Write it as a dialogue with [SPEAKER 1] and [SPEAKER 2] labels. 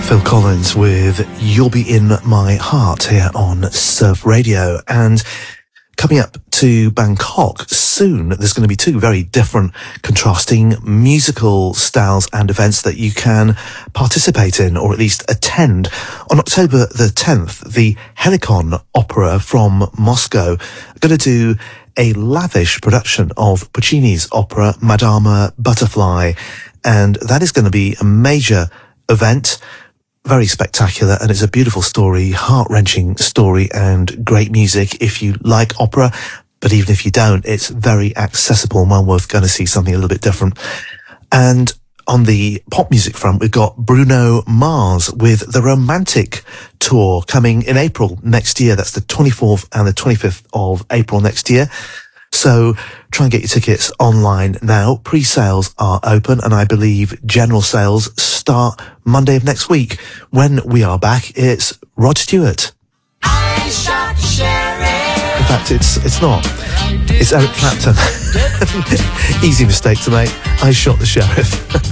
[SPEAKER 1] Phil Collins with You'll Be In My Heart here on Surf Radio. And coming up to Bangkok soon, there's going to be two very different, contrasting musical styles and events that you can participate in, or at least attend. On October the 10th, the Helicon Opera from Moscow are going to do a lavish production of Puccini's opera Madama Butterfly, and that is going to be a major event. Very spectacular, and it's a beautiful story, heart-wrenching story, and great music if you like opera. But even if you don't, it's very accessible and well worth going to see something a little bit different. And on the pop music front, we've got Bruno Mars with the Romantic Tour coming in April next year. That's the 24th and the 25th of April next year. So try and get your tickets online now. Pre-sales are open, and I believe general sales start Monday of next week. When we are back, it's Rod Stewart.
[SPEAKER 2] I shot the sheriff.
[SPEAKER 1] In fact, it's not. It's Eric Clapton. Easy mistake to make. I shot the sheriff.